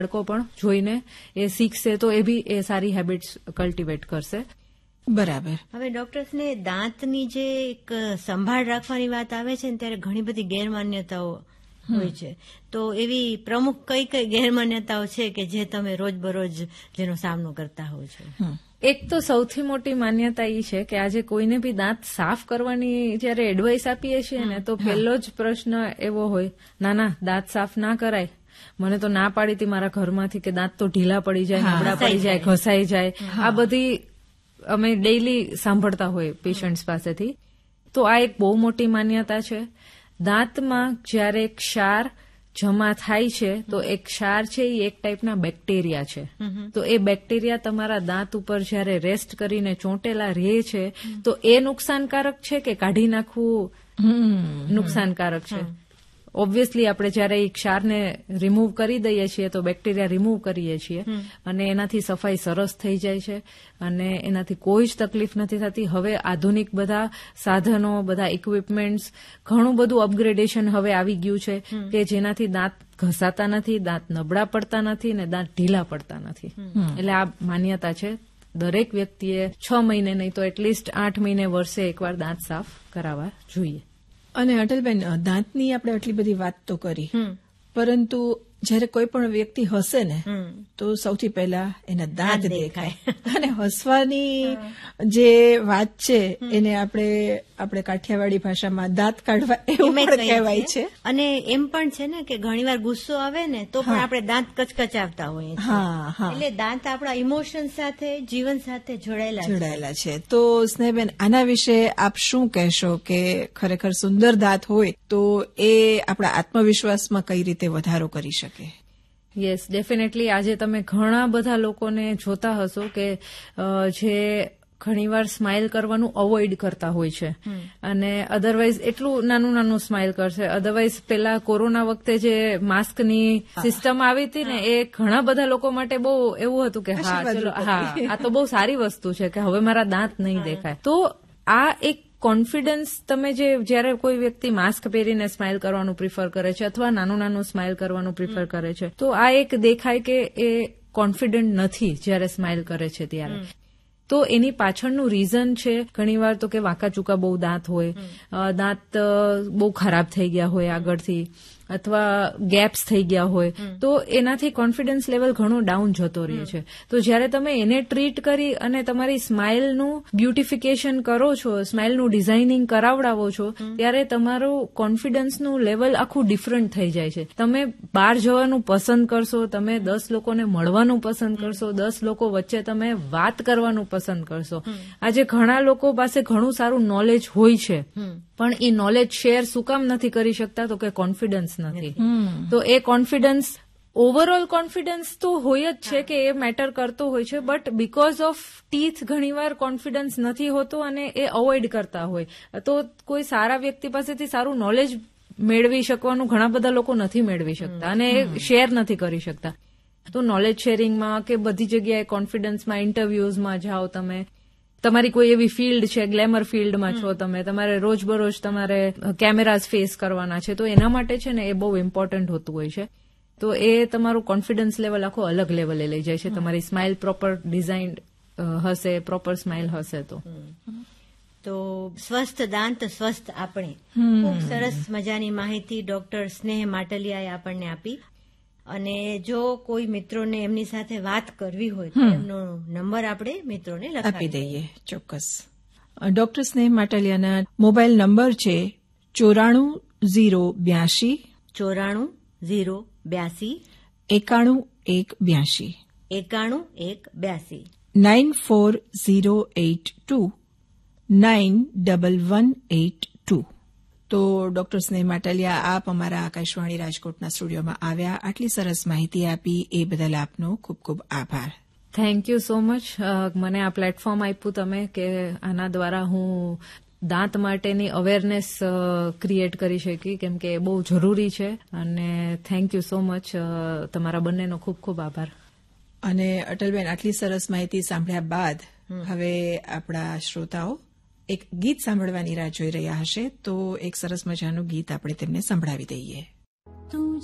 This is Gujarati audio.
બાળકો પણ જોઈને એ શીખશે તો એ બી એ સારી હેબિટ્સ કલ્ટિવેટ કરશે. બરાબર. હવે ડોક્ટર્સને દાંતની જે એક સંભાળ રાખવાની વાત આવે છે ને ત્યારે ઘણી બધી ગેરમાન્યતાઓ હોય છે, તો એવી પ્રમુખ કઈ કઈ ગેરમાન્યતાઓ છે કે જે તમે રોજબરોજ જેનો સામનો કરતા હો છો? એક તો સૌથી મોટી માન્યતા એ છે કે આજે કોઈને બી દાંત સાફ કરવાની જયારે એડવાઇસ આપીએ છીએ ને તો પહેલો જ પ્રશ્ન એવો હોય, ના દાંત સાફ ના કરાય. મને તો ના પાડી હતી મારા ઘરમાંથી કે દાંત તો ઢીલા પડી જાય, નબળા પડી જાય, ઘસાઈ જાય. આ બધી અમે ડેઇલી સાંભળતા હોય પેશન્ટ્સ પાસેથી. તો આ એક બહુ મોટી માન્યતા છે. દાંતમાં જયારે ક્ષાર જમા થાય છે તો એ ક્ષાર છે એ એક ટાઈપના બેક્ટેરિયા છે. તો એ બેક્ટેરિયા તમારા દાંત ઉપર જયારે રેસ્ટ કરીને ચોંટેલા રહે છે તો એ નુકસાનકારક છે કે કાઢી નાખવું નુકસાનકારક છે? ઓબ્વિયસલી આપણે જયારે એ ક્ષારને રિમૂવ કરી દઈએ છીએ તો બેક્ટેરિયા રિમૂવ કરીએ છીએ અને એનાથી સફાઈ સરસ થઈ જાય છે અને એનાથી કોઈ જ તકલીફ નથી થતી. હવે આધુનિક બધા સાધનો, બધા ઇક્વિપમેન્ટ્સ, ઘણું બધું અપગ્રેડેશન હવે આવી ગયું છે કે જેનાથી દાંત ઘસાતા નથી, દાંત નબળા પડતા નથી ને દાંત ઢીલા પડતા નથી. એટલે આ માન્યતા છે. દરેક વ્યક્તિએ 6 મહિને નહીં તો એટલીસ્ટ 8 મહિને, વર્ષે એકવાર દાંત સાફ કરાવવા જોઈએ. અને અટલબેન, દાંતની આપણે આટલી બધી વાત તો કરી, પરંતુ જયારે કોઈ પણ વ્યક્તિ હસે ને તો સૌથી પહેલા એના દાંત દેખાય. અને હસવાની જે વાત છે એને આપણે કાઠિયાવાડી ભાષામાં દાંત કાઢવા એવું પણ કહેવાય છે. અને એમ પણ છે ને કે ઘણીવાર ગુસ્સો આવે ને તો પણ આપણે દાંત કચકચાવતા હોઈએ છીએ. એટલે દાંત આપણા ઇમોશન સાથે, જીવન સાથે જોડાયેલા છે. તો સ્નેહબેન, આના વિશે આપ શું કહેશો કે ખરેખર સુંદર દાંત હોય તો એ આપણા આત્મવિશ્વાસમાં કઈ રીતે વધારો કરી શકે? Yes, definitely. આજે તમે ઘણા બધા લોકોને જોતા હશો કે જે ઘણીવાર સ્માઇલ કરવાનું અવોઇડ કરતા હોય છે અને અધરવાઇઝ એટલું નાનું સ્માઇલ કરશે. અધરવાઇઝ પેલા કોરોના વખતે જે માસ્કની સિસ્ટમ આવી હતી ને એ ઘણા બધા લોકો માટે બહુ એવું હતું કે ચલો આ તો બહુ સારી વસ્તુ છે કે હવે મારા દાંત નહીં દેખાય. તો આ એક કોન્ફિડન્સ, તમે જયારે કોઈ વ્યક્તિ માસ્ક પહેરીને સ્માઇલ કરવાનું પ્રિફર કરે છે અથવા નાનું સ્માઇલ કરવાનું પ્રિફર કરે છે તો આ એક દેખાય કે એ કોન્ફિડન્ટ નથી જયારે સ્માઇલ કરે છે ત્યારે. તો એની પાછળનું રીઝન છે ઘણીવાર તો કે વાંકા ચૂકા બહુ દાંત હોય, દાંત બહુ ખરાબ થઈ ગયા હોય આગળથી, અથવા ગેપ્સ થઈ ગયા હોય તો એનાથી કોન્ફિડન્સ લેવલ ઘણો ડાઉન જતો રહે છે. તો જયારે તમે એને ટ્રીટ કરી અને તમારી સ્માઇલનું બ્યુટિફિકેશન કરો છો, સ્માઇલનું ડિઝાઇનિંગ કરાવડાવો છો, ત્યારે તમારું કોન્ફિડન્સનું લેવલ આખું ડિફરન્ટ થઈ જાય છે. તમે બહાર જવાનું પસંદ કરશો, તમે 10 લોકોને મળવાનું પસંદ કરશો, 10 લોકો વચ્ચે તમે વાત કરવાનું પસંદ કરશો. આજે ઘણા લોકો પાસે ઘણું સારું નોલેજ હોય છે પણ એ નોલેજ શેર શું કામ નથી કરી શકતા? તો કે કોન્ફિડન્સ નથી. તો એ કોન્ફિડન્સ, ઓવરઓલ કોન્ફિડન્સ તો હોય જ છે કે એ મેટર કરતો હોય છે, બટ બીકોઝ ઓફ ટીથ ઘણીવાર કોન્ફિડન્સ નથી હોતો અને એ અવોઇડ કરતા હોય. તો કોઈ સારા વ્યક્તિ પાસેથી સારું નોલેજ મેળવી શકવાનું ઘણા બધા લોકો નથી મેળવી શકતા અને એ શેર નથી કરી શકતા. તો નોલેજ શેરિંગમાં કે બધી જગ્યાએ કોન્ફિડન્સમાં, ઇન્ટરવ્યુઝમાં જાઓ, તમે તમારી કોઈ એવી ફિલ્ડ છે, ગ્લેમર ફિલ્ડમાં છો તમે, તમારે રોજબરોજ તમારે કેમેરાઝ ફેસ કરવાના છે, તો એના માટે છે ને એ બહુ ઇમ્પોર્ટન્ટ હોતું હોય છે. તો એ તમારું કોન્ફિડન્સ લેવલ આખો અલગ લેવલે લઈ જાય છે. તમારી સ્માઇલ પ્રોપર ડિઝાઇન હશે, પ્રોપર સ્માઇલ હશે તો સ્વસ્થ દાંત સ્વસ્થ આપણે. ખૂબ સરસ મજાની માહિતી ડોક્ટર સ્નેહ માટલિયાએ આપણને આપી. અને જો કોઈ મિત્રોને એમની સાથે વાત કરવી હોય તો એમનો નંબર આપણે મિત્રોને આપી દઈએ. ચોક્કસ. ડોક્ટર સ્નેહ માટલિયાના મોબાઈલ નંબર છે 94 082 9182 9408291182. તો ડોક્ટર સ્નેહ માટલિયા, આપ અમારા આકાશવાણી રાજકોટના સ્ટુડિયોમાં આવ્યા, આટલી સરસ માહિતી આપી એ બદલ આપનો ખૂબ ખૂબ આભાર. Thank you so much. મને આ પ્લેટફોર્મ આપ્યું તમે કે આના દ્વારા હું દાંત માટેની અવેરનેસ ક્રિએટ કરી શકી, કેમ કે એ બહુ જરૂરી છે. અને થેન્ક યુ સો મચ. તમારા બંનેનો ખૂબ ખૂબ આભાર. અને અટલબેન, આટલી સરસ માહિતી સાંભળ્યા બાદ હવે આપણા શ્રોતાઓ એક ગીત સાંભળવાની રાહ જોઈ રહ્યા હશે, તો એક સરસ મજાનું ગીત આપણે તેમને સંભળાવી દઈએ.